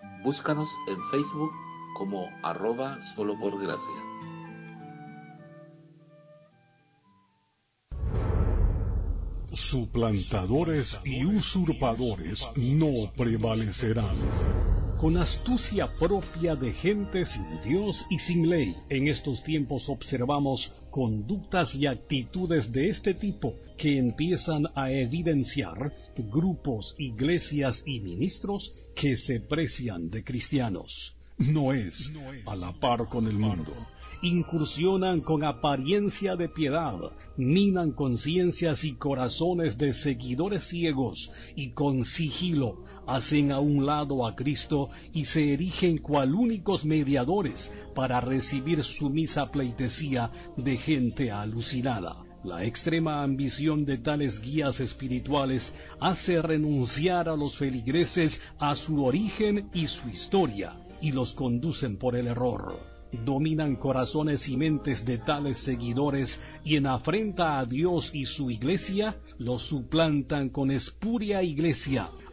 Búscanos en Facebook como @soloporgracia. Suplantadores y usurpadores no prevalecerán. Con astucia propia de gente sin Dios y sin ley, en estos tiempos observamos conductas y actitudes de este tipo que empiezan a evidenciar grupos, iglesias y ministros que se precian de cristianos. No es a la par con el mundo. Incursionan con apariencia de piedad, minan conciencias y corazones de seguidores ciegos y con sigilo hacen a un lado a Cristo y se erigen cual únicos mediadores para recibir sumisa pleitesía de gente alucinada. La extrema ambición de tales guías espirituales hace renunciar a los feligreses a su origen y su historia y los conducen por el error. Dominan corazones y mentes de tales seguidores y en afrenta a Dios y su iglesia los suplantan con espuria iglesia,